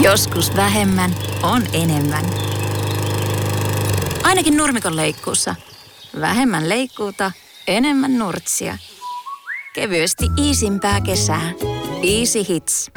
Joskus vähemmän on enemmän. Ainakin nurmikon leikkuussa. Vähemmän leikkuuta, enemmän nurtsia. Kevyesti iisimpää kesää. Easy Hits.